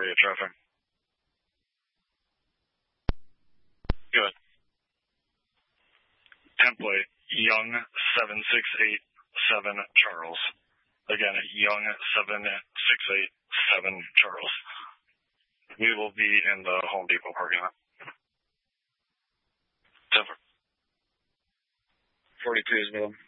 are you, traffic? Good. Template, Young 7687 Charles. Again, Young 7687 Charles. We will be in the Home Depot parking lot. 42 is with them.